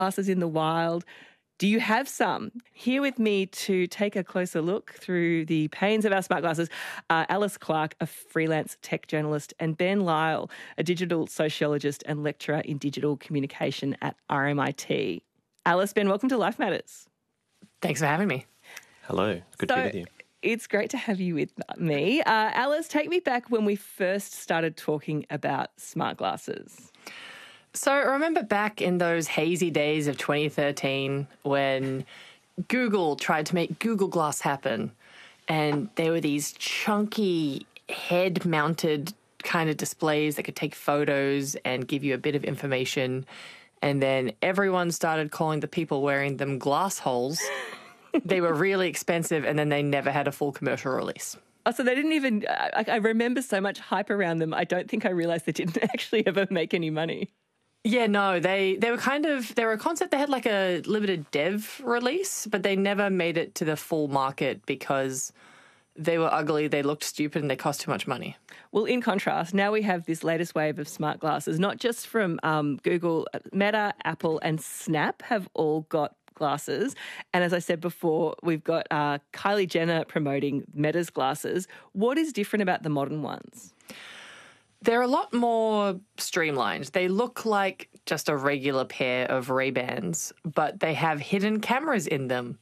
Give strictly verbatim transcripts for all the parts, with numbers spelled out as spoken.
glasses in the wild. Do you have some? Here with me to take a closer look through the panes of our smart glasses are Alice Clark, a freelance tech journalist, and Ben Lyle, a digital sociologist and lecturer in digital communication at R M I T. Alice, Ben, welcome to Life Matters. Thanks for having me. Hello, good so, to be with you. It's great to have you with me. Uh, Alice, take me back when we first started talking about smart glasses. So remember back in those hazy days of twenty thirteen when Google tried to make Google Glass happen, and there were these chunky head-mounted kind of displays that could take photos and give you a bit of information, and then everyone started calling the people wearing them glass holes. They were really expensive, and then they never had a full commercial release. Oh, so they didn't even... I, I remember so much hype around them, I don't think I realised they didn't actually ever make any money. Yeah, no, they, they were kind of, they were a concept that had like a limited dev release, but they never made it to the full market because they were ugly, they looked stupid, and they cost too much money. Well, in contrast, now we have this latest wave of smart glasses, not just from um, Google, Meta, Apple, and Snap have all got glasses. And as I said before, we've got uh, Kylie Jenner promoting Meta's glasses. What is different about the modern ones? They're a lot more streamlined. They look like just a regular pair of Ray-Bans, but they have hidden cameras in them.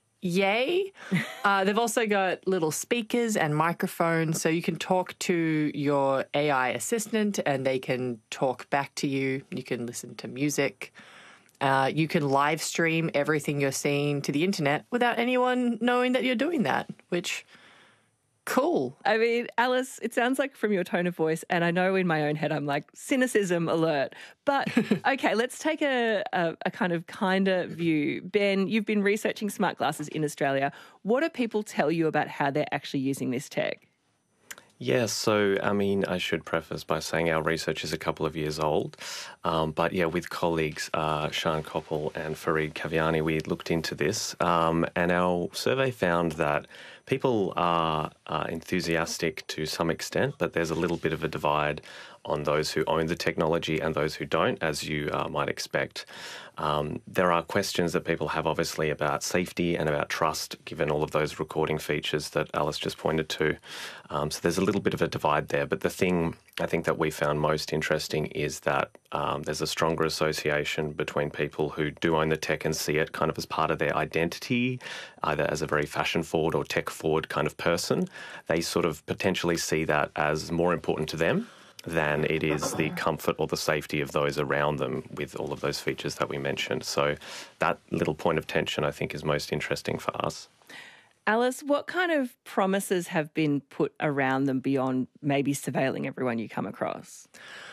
Yay. uh, they've also got little speakers and microphones, so you can talk to your A I assistant and they can talk back to you. You can listen to music. Uh, you can live stream everything you're seeing to the internet without anyone knowing that you're doing that, which... Cool. I mean, Alice, it sounds like from your tone of voice, and I know in my own head I'm like, cynicism alert. But, okay, let's take a, a, a kind of kinder view. Ben, you've been researching smart glasses in Australia. What do people tell you about how they're actually using this tech? Yeah, so, I mean, I should preface by saying our research is a couple of years old. Um, but, yeah, with colleagues, uh, Sian Koppel and Fareed Kaviani, we looked into this. Um, and our survey found that people are uh, enthusiastic to some extent, but there's a little bit of a divide on those who own the technology and those who don't, as you uh, might expect. Um, there are questions that people have, obviously, about safety and about trust, given all of those recording features that Alice just pointed to. Um, so there's a little bit of a divide there. But the thing I think that we found most interesting is that um, there's a stronger association between people who do own the tech and see it kind of as part of their identity, either as a very fashion-forward or tech-forward kind of person. They sort of potentially see that as more important to them than it is the comfort or the safety of those around them with all of those features that we mentioned. So that little point of tension, I think, is most interesting for us. Alice, what kind of promises have been put around them beyond maybe surveilling everyone you come across?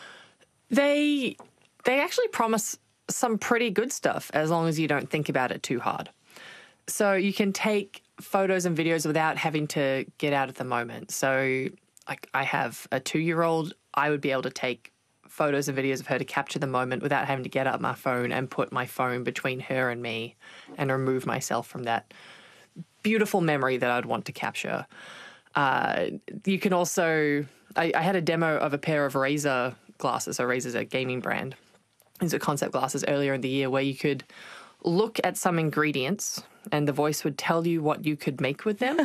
They they actually promise some pretty good stuff as long as you don't think about it too hard. So you can take photos and videos without having to get out at the moment. So like I have a two-year-old, I would be able to take photos and videos of her to capture the moment without having to get out my phone and put my phone between her and me and remove myself from that beautiful memory that I'd want to capture. Uh, you can also... I, I had a demo of a pair of Razer glasses. So Razer's a gaming brand. These are concept glasses earlier in the year where you could look at some ingredients and the voice would tell you what you could make with them.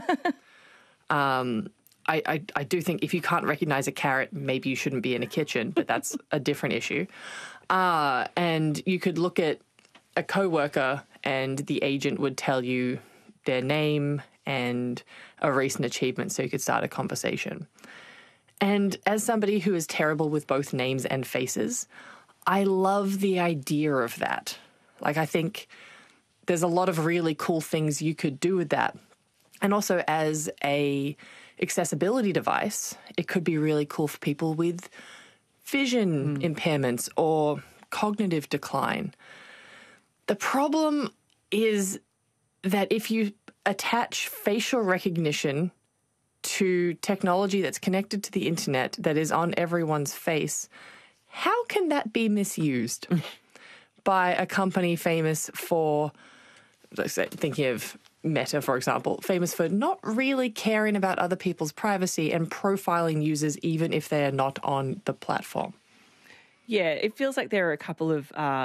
um I, I, I do think if you can't recognize a carrot, maybe you shouldn't be in a kitchen, but that's a different issue. Uh, and you could look at a coworker and the agent would tell you their name and a recent achievement so you could start a conversation. And as somebody who is terrible with both names and faces, I love the idea of that. Like, I think there's a lot of really cool things you could do with that. And also as a accessibility device, it could be really cool for people with vision mm. impairments or cognitive decline. The problem is that if you attach facial recognition to technology that's connected to the internet that is on everyone's face, how can that be misused by a company famous for, let's say, thinking of Meta, for example, famous for not really caring about other people's privacy and profiling users even if they are not on the platform? Yeah, it feels like there are a couple of uh,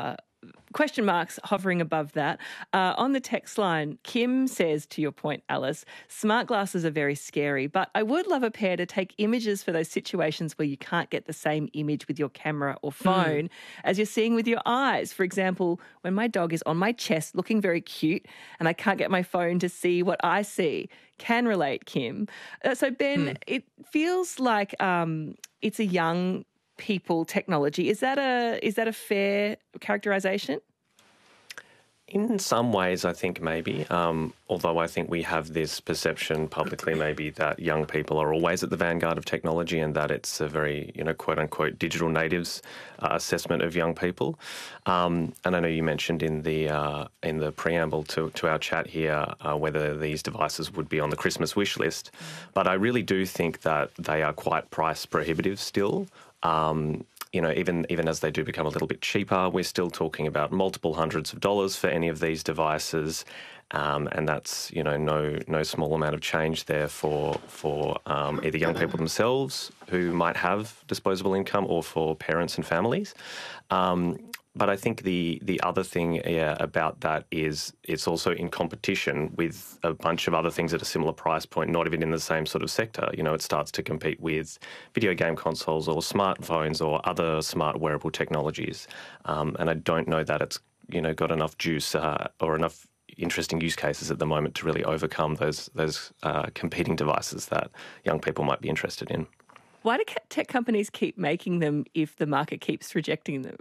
question marks hovering above that. Uh, on the text line, Kim says, to your point, Alice, smart glasses are very scary, but I would love a pair to take images for those situations where you can't get the same image with your camera or phone mm. as you're seeing with your eyes. For example, when my dog is on my chest looking very cute and I can't get my phone to see what I see. Can relate, Kim. Uh, so, Ben, hmm. it feels like um, it's a young people technology. Is that a is that a fair characterisation? In some ways, I think maybe, um, although I think we have this perception publicly maybe that young people are always at the vanguard of technology and that it's a very, you know, quote-unquote digital natives uh, assessment of young people. Um, and I know you mentioned in the uh, in the preamble to, to our chat here uh, whether these devices would be on the Christmas wish list, but I really do think that they are quite price prohibitive still. Um, You know, even even as they do become a little bit cheaper, we're still talking about multiple hundreds of dollars for any of these devices, um, and that's, you know, no no small amount of change there for for um, either young people themselves who might have disposable income or for parents and families. Um, But I think the the other thing yeah, about that is it's also in competition with a bunch of other things at a similar price point, not even in the same sort of sector. You know, it starts to compete with video game consoles or smartphones or other smart wearable technologies. Um, and I don't know that it's, you know, got enough juice uh, or enough interesting use cases at the moment to really overcome those those uh, competing devices that young people might be interested in. Why do tech companies keep making them if the market keeps rejecting them?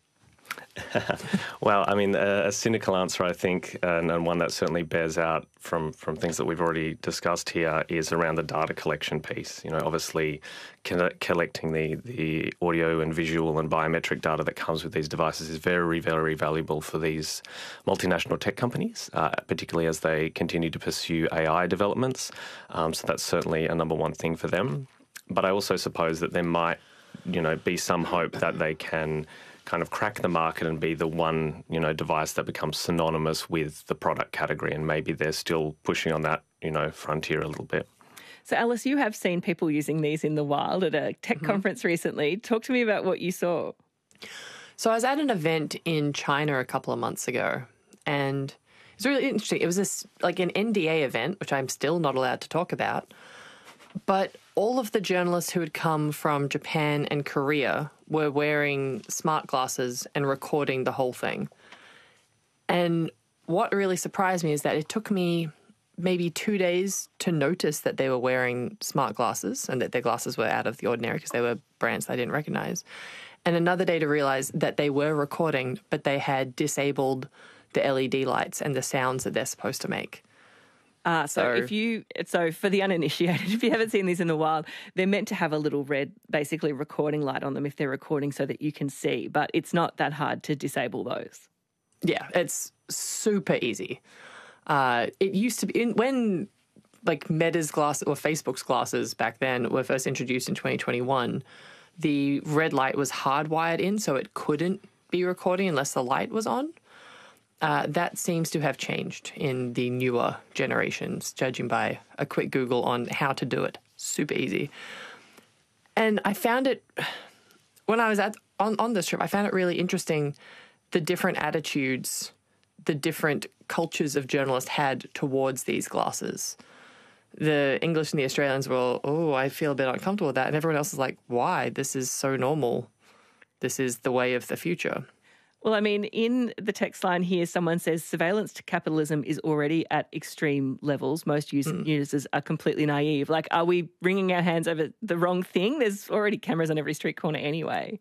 Well, I mean, a, a cynical answer, I think, and, and one that certainly bears out from, from things that we've already discussed here, is around the data collection piece. You know, obviously, collecting the, the audio and visual and biometric data that comes with these devices is very, very valuable for these multinational tech companies, uh, particularly as they continue to pursue A I developments. Um, so that's certainly a number one thing for them. But I also suppose that there might, you know, be some hope that they can kind of crack the market and be the one, you know, device that becomes synonymous with the product category. And maybe they're still pushing on that, you know, frontier a little bit. So, Alice, you have seen people using these in the wild at a tech mm-hmm. conference recently. Talk to me about what you saw. So I was at an event in China a couple of months ago, and it was really interesting. It was this like an N D A event, which I'm still not allowed to talk about. But all of the journalists who had come from Japan and Korea were wearing smart glasses and recording the whole thing. And what really surprised me is that it took me maybe two days to notice that they were wearing smart glasses and that their glasses were out of the ordinary because they were brands I didn't recognize. And another day to realize that they were recording, but they had disabled the L E D lights and the sounds that they're supposed to make. Ah, so, so if you, so for the uninitiated, if you haven't seen these in the wild, they're meant to have a little red, basically recording light on them if they're recording so that you can see, but it's not that hard to disable those. Yeah, it's super easy. Uh, it used to be, in, when like Meta's glasses or Facebook's glasses back then were first introduced in twenty twenty-one, the red light was hardwired in so it couldn't be recording unless the light was on. Uh, that seems to have changed in the newer generations, judging by a quick Google on how to do it. Super easy. And I found it, when I was at on, on this trip, I found it really interesting, the different attitudes, the different cultures of journalists had towards these glasses. The English and the Australians were, oh, I feel a bit uncomfortable with that. And everyone else is like, why? This is so normal. This is the way of the future. Well, I mean, in the text line here, someone says surveillance to capitalism is already at extreme levels. Most use- mm. users are completely naive. Like, are we wringing our hands over the wrong thing? There's already cameras on every street corner anyway.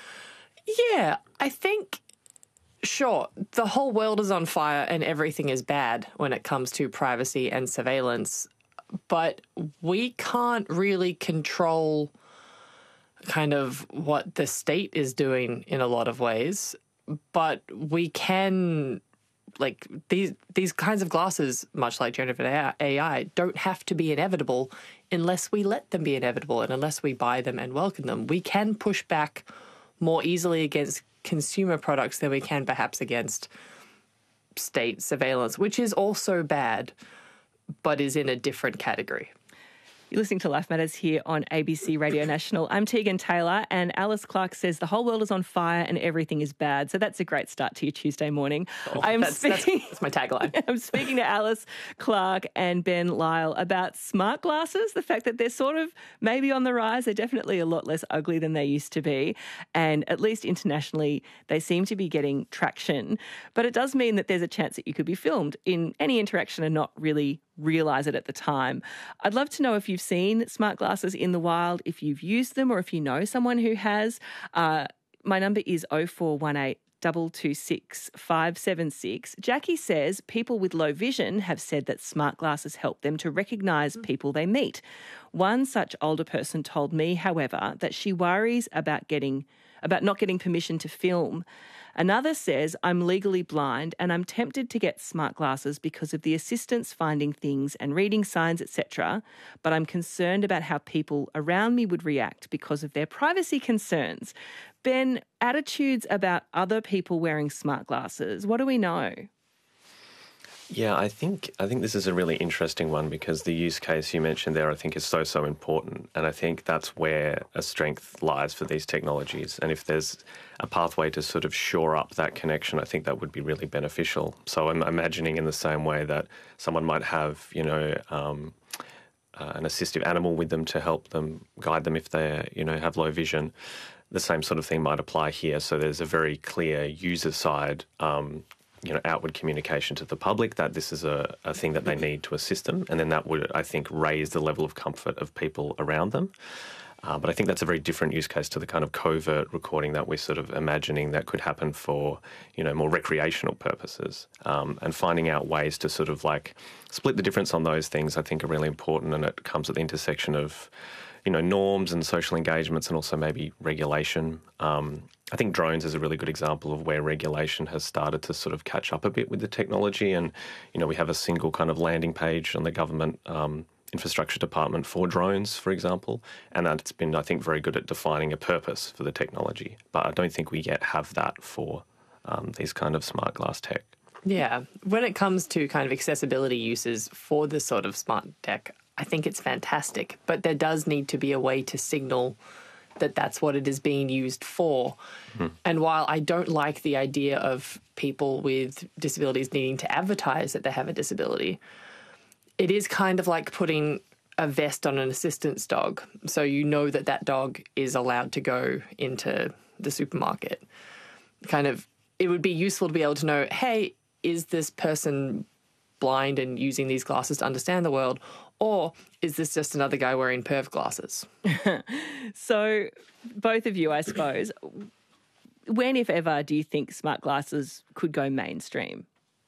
Yeah, I think, sure, the whole world is on fire and everything is bad when it comes to privacy and surveillance, but we can't really control kind of what the state is doing in a lot of ways. But we can, like, these these kinds of glasses, much like generative A I, don't have to be inevitable unless we let them be inevitable and unless we buy them and welcome them. We can push back more easily against consumer products than we can perhaps against state surveillance, which is also bad, but is in a different category. You're listening to Life Matters here on A B C Radio National. I'm Tegan Taylor, and Alice Clark says the whole world is on fire and everything is bad. So that's a great start to your Tuesday morning. Oh, I am that's, speaking, that's, that's my tagline. I'm speaking to Alice Clark and Ben Lyle about smart glasses, the fact that they're sort of maybe on the rise. They're definitely a lot less ugly than they used to be. And at least internationally, they seem to be getting traction. But it does mean that there's a chance that you could be filmed in any interaction and not really realise it at the time. I'd love to know if you've seen smart glasses in the wild, if you've used them, or if you know someone who has. Uh, my number is oh four one eight, two two six, five seven six. Jackie says people with low vision have said that smart glasses help them to recognise people they meet. One such older person told me, however, that she worries about getting about not getting permission to film. Another says, I'm legally blind and I'm tempted to get smart glasses because of the assistance finding things and reading signs, et cetera, but I'm concerned about how people around me would react because of their privacy concerns. Ben, attitudes about other people wearing smart glasses, what do we know? Yeah, I think I think this is a really interesting one because the use case you mentioned there, I think, is so, so important. And I think that's where a strength lies for these technologies. And if there's a pathway to sort of shore up that connection, I think that would be really beneficial. So I'm imagining in the same way that someone might have, you know, um, uh, an assistive animal with them to help them, guide them if they, you know, have low vision. The same sort of thing might apply here. So there's a very clear user side um you know, outward communication to the public that this is a, a thing that they need to assist them. And then that would, I think, raise the level of comfort of people around them. Uh, but I think that's a very different use case to the kind of covert recording that we're sort of imagining that could happen for, you know, more recreational purposes. Um, and finding out ways to sort of like split the difference on those things, I think, are really important. And it comes at the intersection of, you know, norms and social engagements and also maybe regulation. Um, I think drones is a really good example of where regulation has started to sort of catch up a bit with the technology. And, you know, we have a single kind of landing page on the government um, infrastructure department for drones, for example. And that's been, I think, very good at defining a purpose for the technology. But I don't think we yet have that for um, these kind of smart glass tech. Yeah. When it comes to kind of accessibility uses for this sort of smart tech, I think it's fantastic, but there does need to be a way to signal that that's what it is being used for. Mm. And while I don't like the idea of people with disabilities needing to advertise that they have a disability, it is kind of like putting a vest on an assistance dog. So you know that that dog is allowed to go into the supermarket. Kind of, it would be useful to be able to know, hey, is this person blind and using these glasses to understand the world? Or is this just another guy wearing perv glasses? So both of you, I suppose, when, if ever, do you think smart glasses could go mainstream?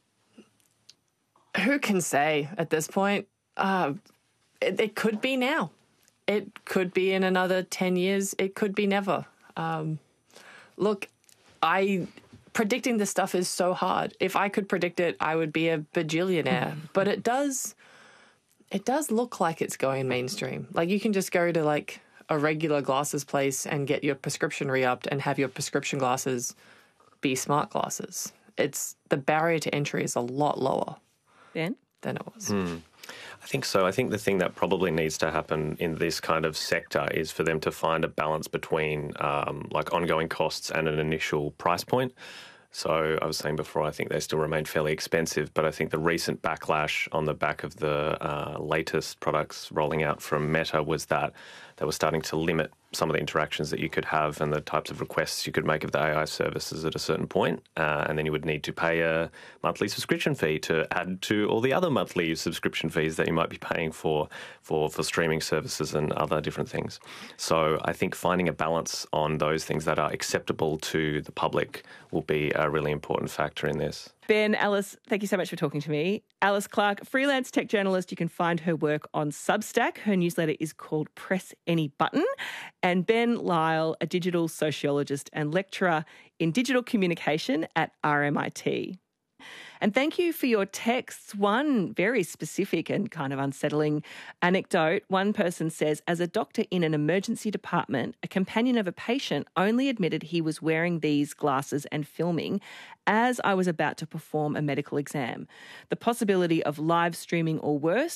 Who can say at this point? Uh, it, it could be now. It could be in another ten years. It could be never. Um, look, I... predicting this stuff is so hard. If I could predict it, I would be a bajillionaire. But it does... It does look like it's going mainstream. Like you can just go to like a regular glasses place and get your prescription re-upped and have your prescription glasses be smart glasses. It's the barrier to entry is a lot lower Ben? than it was. Mm. I think so. I think the thing that probably needs to happen in this kind of sector is for them to find a balance between um, like ongoing costs and an initial price point. So I was saying before, I think they still remain fairly expensive, but I think the recent backlash on the back of the uh, latest products rolling out from Meta was that they were starting to limit some of the interactions that you could have and the types of requests you could make of the A I services at a certain point. Uh, and then you would need to pay a monthly subscription fee to add to all the other monthly subscription fees that you might be paying for, for, for streaming services and other different things. So I think finding a balance on those things that are acceptable to the public will be a really important factor in this. Ben, Alice, thank you so much for talking to me. Alice Clark, freelance tech journalist. You can find her work on Substack. Her newsletter is called Press Any Button. And Ben Lyle, a digital sociologist and lecturer in digital communication at R M I T. And thank you for your texts. One very specific and kind of unsettling anecdote. One person says, as a doctor in an emergency department, a companion of a patient only admitted he was wearing these glasses and filming as I was about to perform a medical exam. The possibility of live streaming or worse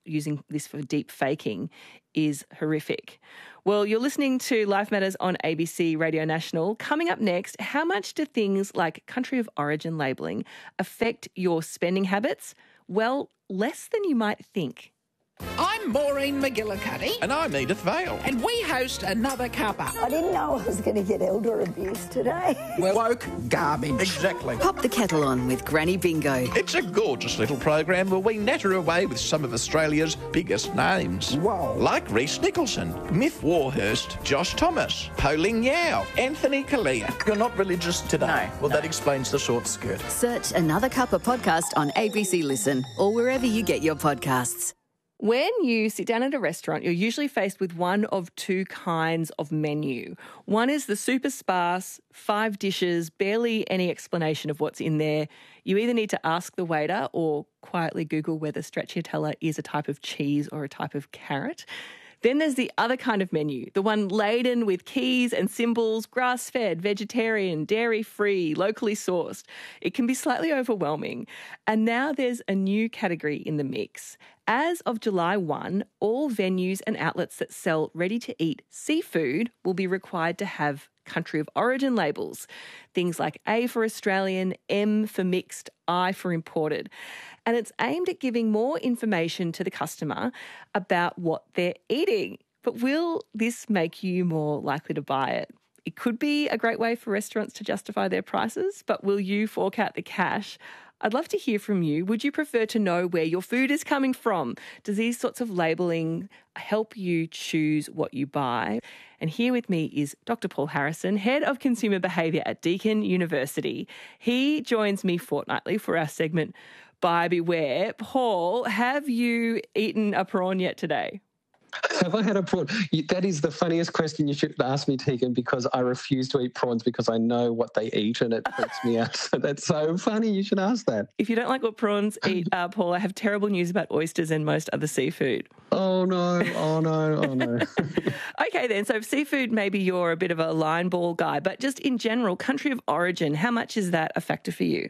using this for deep faking is horrific. Well, you're listening to Life Matters on A B C Radio National. Coming up next, how much do things like country of origin labelling affect your spending habits? Well, less than you might think. I'm Maureen McGillicuddy. And I'm Edith Vale. And we host Another Cuppa. I didn't know I was going to get elder abuse today. Well, woke garbage. Exactly. Pop the kettle on with Granny Bingo. It's a gorgeous little program where we natter away with some of Australia's biggest names. Whoa. Like Rhys Nicholson, Myth Warhurst, Josh Thomas, Ho Ling Yao, Anthony Kalia. You're not religious today. No, well, no. that explains the short skirt. Search Another Cuppa podcast on A B C Listen or wherever you get your podcasts. When you sit down at a restaurant, you're usually faced with one of two kinds of menu. One is the super sparse, five dishes, barely any explanation of what's in there. You either need to ask the waiter or quietly Google whether stracciatella is a type of cheese or a type of carrot. Then there's the other kind of menu, the one laden with keys and symbols, grass-fed, vegetarian, dairy-free, locally sourced. It can be slightly overwhelming. And now there's a new category in the mix. As of July first, all venues and outlets that sell ready-to-eat seafood will be required to have country of origin labels. Things like A for Australian, M for mixed, I for imported. And it's aimed at giving more information to the customer about what they're eating. But will this make you more likely to buy it? It could be a great way for restaurants to justify their prices, but will you fork out the cash? I'd love to hear from you. Would you prefer to know where your food is coming from? Does these sorts of labelling help you choose what you buy? And here with me is Doctor Paul Harrison, Head of Consumer Behaviour at Deakin University. He joins me fortnightly for our segment Buyer Beware. Paul, have you eaten a prawn yet today? Have I had a prawn? That is the funniest question you should ask me, Tegan, because I refuse to eat prawns because I know what they eat and it freaks me out. So that's so funny. You should ask that. If you don't like what prawns eat, uh, Paul, I have terrible news about oysters and most other seafood. Oh, no. Oh, no. Oh, no. Okay, then. So seafood, maybe you're a bit of a line ball guy, but just in general, country of origin, how much is that a factor for you?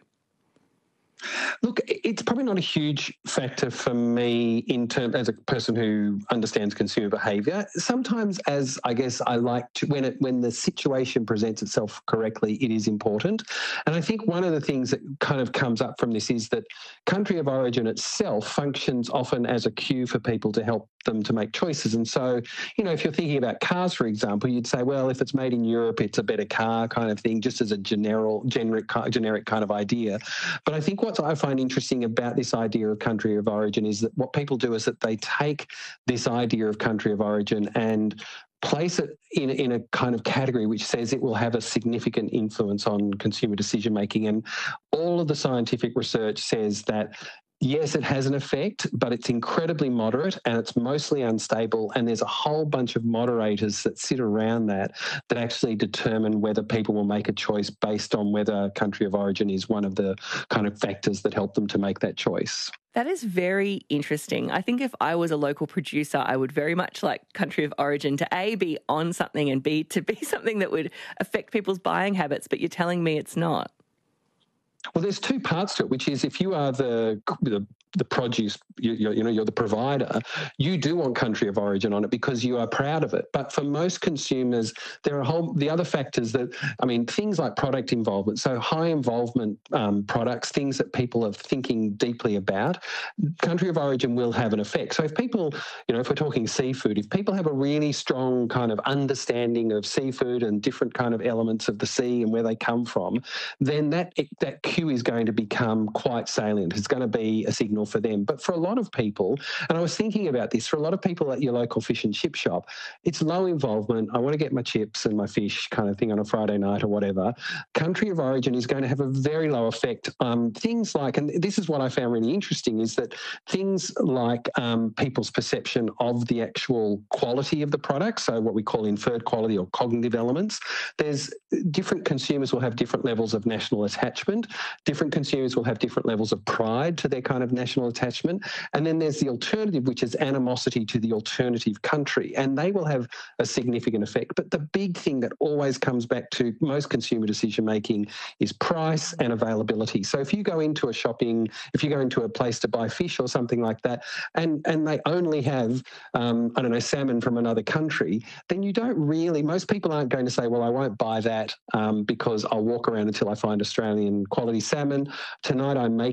Look, it's probably not a huge factor for me in terms as a person who understands consumer behaviour. Sometimes, as I guess I like to, when it when the situation presents itself correctly, it is important. And I think one of the things that kind of comes up from this is that country of origin itself functions often as a cue for people to help them to make choices. And so, you know, if you're thinking about cars, for example, you'd say, well, if it's made in Europe, it's a better car kind of thing, just as a general, generic, generic kind of idea. But I think what I find interesting about this idea of country of origin is that what people do is that they take this idea of country of origin and place it in, in a kind of category which says it will have a significant influence on consumer decision making. And all of the scientific research says that yes, it has an effect, but it's incredibly moderate and it's mostly unstable. And there's a whole bunch of moderators that sit around that that actually determine whether people will make a choice based on whether country of origin is one of the kind of factors that help them to make that choice. That is very interesting. I think if I was a local producer, I would very much like country of origin to A, be on something, and B, to be something that would affect people's buying habits, but you're telling me it's not. Well, there's two parts to it, which is if you are the the, the produce, you, you know, you're the provider, you do want country of origin on it because you are proud of it. But for most consumers, there are a whole the other factors that, I mean, things like product involvement. So high involvement um, products, things that people are thinking deeply about, country of origin will have an effect. So if people, you know, if we're talking seafood, if people have a really strong kind of understanding of seafood and different kind of elements of the sea and where they come from, then that that cue is going to become quite salient. It's going to be a signal for them. But for a lot of people, and I was thinking about this, for a lot of people at your local fish and chip shop, it's low involvement. I want to get my chips and my fish kind of thing on a Friday night or whatever. Country of origin is going to have a very low effect. Um, things like, and this is what I found really interesting, is that things like um, people's perception of the actual quality of the product, so what we call inferred quality or cognitive elements, there's different consumers will have different levels of national attachment. different consumers will have different levels of pride to their kind of national attachment. And then there's the alternative, which is animosity to the alternative country, and they will have a significant effect. But the big thing that always comes back to most consumer decision making is price and availability. So if you go into a shopping, if you go into a place to buy fish or something like that, and, and they only have, um, I don't know, salmon from another country, then you don't really, most people aren't going to say, well, I won't buy that um, because I'll walk around until I find Australian quality salmon. Tonight I'm making